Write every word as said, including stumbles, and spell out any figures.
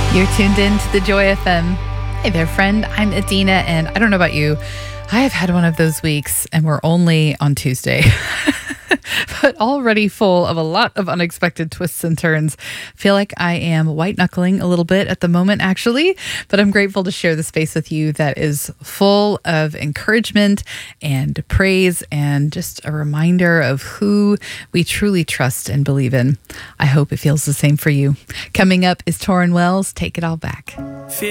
You're tuned in to the Joy F M. Hey there, friend. I'm Adina, and I don't know about you. I have had one of those weeks, and we're only on Tuesday, but already full of a lot of unexpected twists and turns. Feel like I am white knuckling a little bit at the moment, actually, but I'm grateful to share the space with you that is full of encouragement and praise and just a reminder of who we truly trust and believe in. I hope it feels the same for you. Coming up is Torrin Wells, Take It All Back.